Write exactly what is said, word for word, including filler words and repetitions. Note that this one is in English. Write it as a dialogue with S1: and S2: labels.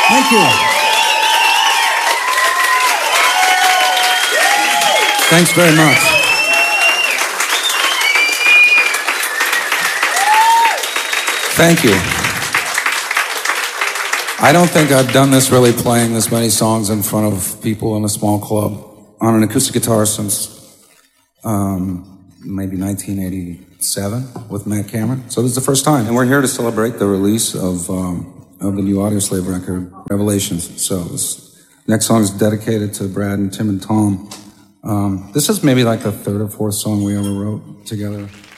S1: Thank you. Thanks very much. Thank you. I don't think I've done this really playing this many songs in front of people in a small club on an acoustic guitar since um, maybe nineteen eighty-seven with Matt Cameron. So this is the first time. And we're here to celebrate the release of um, of the new Audioslave record, Revelations. So this next song is dedicated to Brad and Tim and Tom. Um, this is maybe like the third or fourth song we ever wrote together.